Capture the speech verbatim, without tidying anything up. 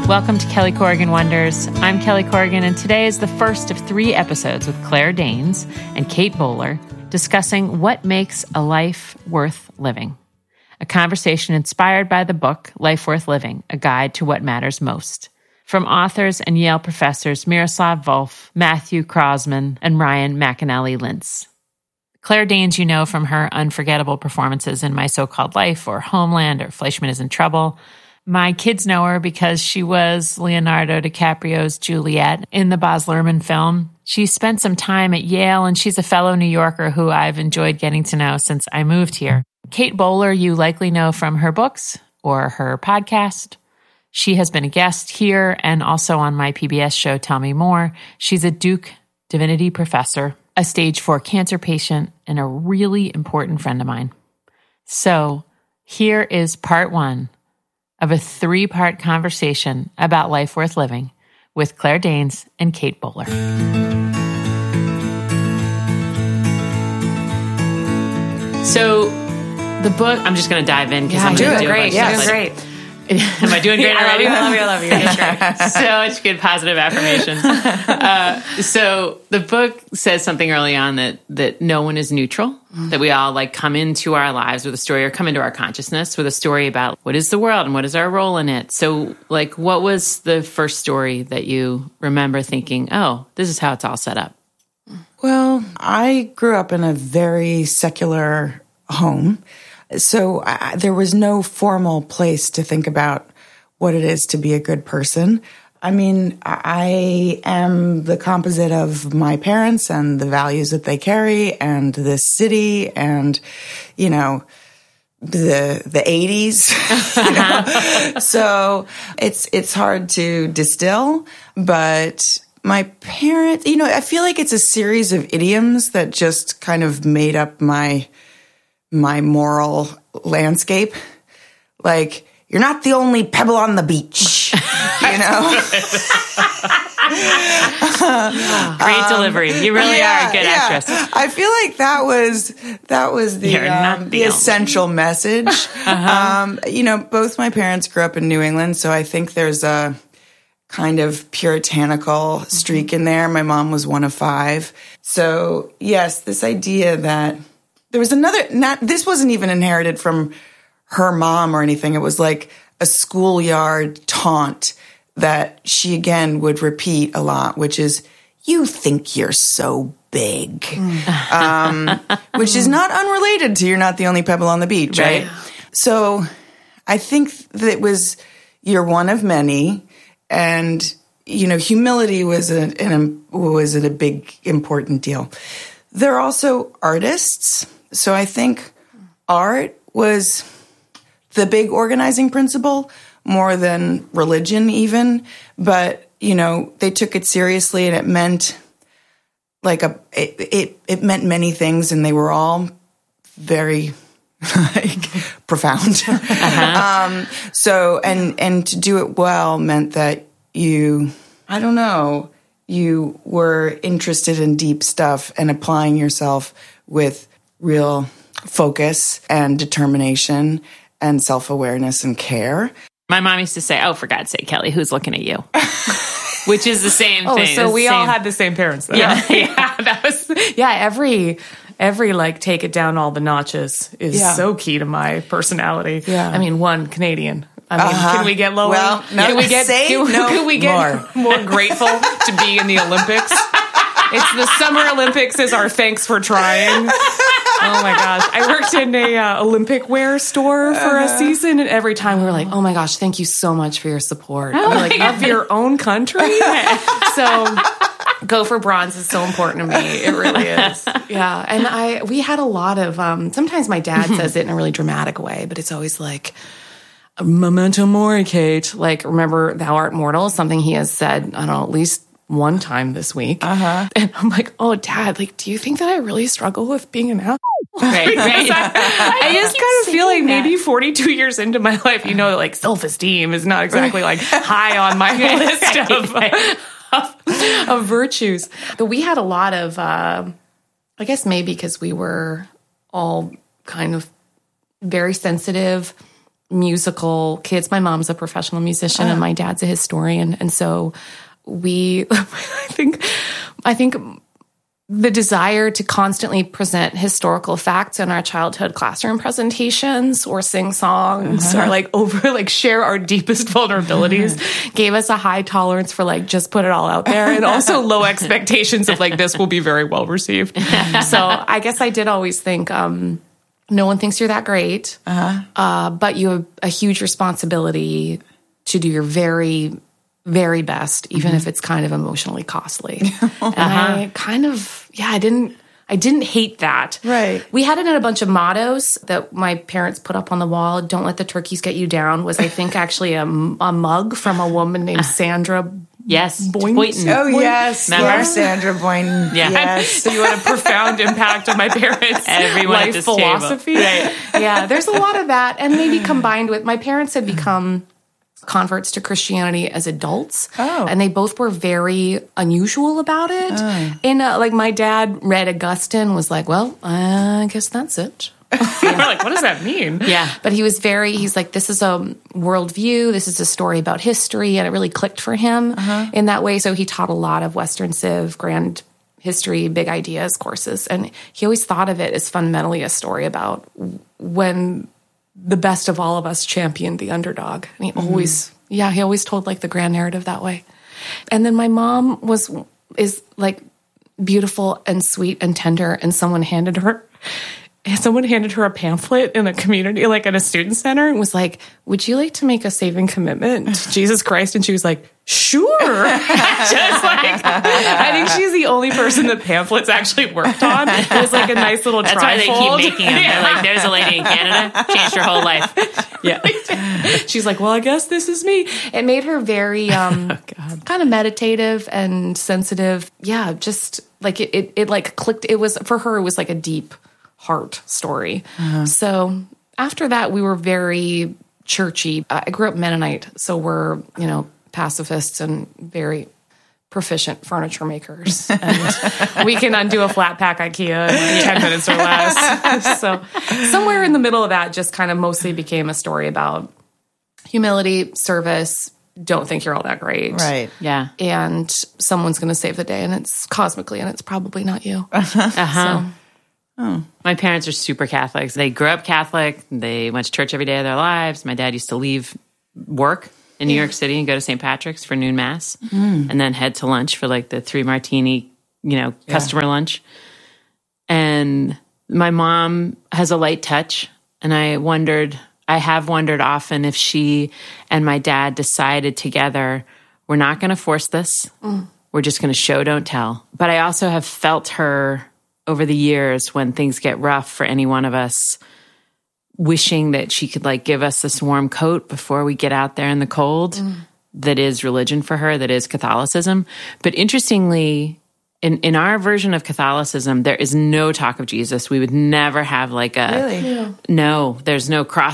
Welcome to Kelly Corrigan Wonders. I'm Kelly Corrigan, and today is the first of three episodes with Claire Danes and Kate Bowler discussing what makes a life worth living. A conversation inspired by the book, Life Worth Living, A Guide to What Matters Most, from authors and Yale professors Miroslav Volf, Matthew Krosman, and Ryan McAnally-Lintz. Claire Danes, you know from her unforgettable performances in My So-Called Life or Homeland or Fleischman is in Trouble. My kids know her because she was Leonardo DiCaprio's Juliet in the Baz Luhrmann film. She spent some time at Yale, and she's a fellow New Yorker who I've enjoyed getting to know since I moved here. Kate Bowler, you likely know from her books or her podcast. She has been a guest here and also on my P B S show, Tell Me More. She's a Duke divinity professor, a stage four cancer patient, and a really important friend of mine. So here is part one of a three-part conversation about life worth living with Claire Danes and Kate Bowler. So the book, I'm just going to dive in because yeah, I'm going to do great. it. Yeah, doing great. Am I doing great? I love you. I love you. I love you. That's right. So much good positive affirmations. Uh, so the book says something early on that that no one is neutral, mm. that we all like come into our lives with a story or come into our consciousness with a story about what is the world and what is our role in it. So like, what was the first story that you remember thinking, oh, this is how it's all set up? Well, I grew up in a very secular home. So I, there was no formal place to think about what it is to be a good person. I mean, I am the composite of my parents and the values that they carry and this city and, you know, the the eighties. You know? So it's it's hard to distill, but my parents, you know, I feel like it's a series of idioms that just kind of made up my my moral landscape. Like, you're not the only pebble on the beach, you know? Great um, delivery. You really yeah, are a good yeah. actress. I feel like that was that was the, um, the, the essential message. Uh-huh. Um, you know, both my parents grew up in New England, so I think there's a kind of puritanical streak in there. My mom was one of five. So, yes, this idea that there was another, not, this wasn't even inherited from her mom or anything. It was like a schoolyard taunt that she again would repeat a lot, which is, you think you're so big, mm. um, which is not unrelated to you're not the only pebble on the beach, right? right? So I think that it was, you're one of many, and, you know, humility was a, an, was a big, important deal. They're also artists. So I think art was the big organizing principle more than religion even. But, you know, they took it seriously, and it meant like a, it, it, it meant many things, and they were all very like profound. Uh-huh. um, so, and, and to do it well meant that you, I don't know, you were interested in deep stuff and applying yourself with real focus and determination and self-awareness and care. My mom used to say, oh, for God's sake, Kelly, who's looking at you? Which is the same oh, thing. Oh, so we same. all had the same parents, though. Yeah, yeah, that was... Yeah, every, every, like, take it down all the notches is yeah. so key to my personality. Yeah. I mean, one, Canadian. I mean, uh-huh. can we get lower? Well, no, can we get, say can, no can we get more. more grateful to be in the Olympics? It's the Summer Olympics is our thanks for trying. Oh my gosh. I worked in a uh, Olympic wear store for a season, and every time we were like, oh my gosh, thank you so much for your support. Oh like, of your own country? So go for bronze is so important to me. It really is. Yeah. And I we had a lot of, um, sometimes my dad says it in a really dramatic way, but it's always like, memento mori, Kate. Like, remember, thou art mortal, something he has said, I don't know, at least one time this week. Uh-huh. And I'm like, oh, Dad, like, do you think that I really struggle with being an asshole? Right, right. I, I just kind of feel like that. Maybe forty-two years into my life, you know, that like self-esteem is not exactly like high on my list of, of, of virtues. But we had a lot of, uh, I guess maybe because we were all kind of very sensitive, musical kids. My mom's a professional musician, oh. and my dad's a historian, and so we. I think, I think. The desire to constantly present historical facts in our childhood classroom presentations or sing songs uh-huh. or like over like share our deepest vulnerabilities uh-huh. gave us a high tolerance for like just put it all out there, and also low expectations of like this will be very well received. So I guess I did always think um, no one thinks you're that great, uh-huh. uh, but you have a huge responsibility to do your very very best, even mm-hmm. if it's kind of emotionally costly. uh-huh. And I kind of, yeah, I didn't, I didn't hate that. Right. We had it in a bunch of mottos that my parents put up on the wall. Don't let the turkeys get you down was, I think, actually a, a mug from a woman named Sandra Yes, Boynton. Boynton. Oh, yes. Remember? Love Sandra Boynton. Yeah. Yes. So you had a profound impact on my parents' Everyone life philosophy. Right. Yeah, there's a lot of that. And maybe combined with, my parents had become converts to Christianity as adults. Oh. And they both were very unusual about it. Oh. And uh, like my dad read Augustine, was like, well, I guess that's it. We're like, what does that mean? Yeah. But he was very, he's like, this is a worldview. This is a story about history. And it really clicked for him uh-huh. in that way. So he taught a lot of Western Civ, grand history, big ideas courses. And he always thought of it as fundamentally a story about when the best of all of us championed the underdog. And he always, mm-hmm. yeah, he always told like the grand narrative that way. And then my mom was, is like beautiful and sweet and tender. And someone handed her, someone handed her a pamphlet in a community, like at a student center, and was like, would you like to make a saving commitment to Jesus Christ? And she was like, sure. Just like, I think she's the only person that pamphlets actually worked on. It was like a nice little That's trifold. That's why they keep making them. They're like, there's a lady in Canada, changed her whole life. Yeah. She's like, well, I guess this is me. It made her very um, oh, kind of meditative and sensitive. Yeah, just like it, it, it like clicked. It was, for her, it was like a deep heart story. Uh-huh. So after that, we were very churchy. I grew up Mennonite, so we're, you know, pacifists and very proficient furniture makers. And we can undo a flat pack IKEA in like ten minutes or less. So somewhere in the middle of that just kind of mostly became a story about humility, service, don't think you're all that great. Right. Yeah. And someone's going to save the day, and it's cosmically, and it's probably not you. Uh-huh. So, oh. My parents are super Catholics. They grew up Catholic. They went to church every day of their lives. My dad used to leave work in New yeah. York City and go to Saint Patrick's for noon mass mm. and then head to lunch for like the three martini, you know, yeah. customer lunch. And my mom has a light touch. And I wondered, I have wondered often if she and my dad decided together, we're not going to force this. Mm. We're just going to show, don't tell. But I also have felt her over the years when things get rough for any one of us, wishing that she could like give us this warm coat before we get out there in the cold. Mm. That is religion for her, that is Catholicism. But interestingly, in, in our version of Catholicism, there is no talk of Jesus. We would never have like a, really? Yeah. no, there's no cross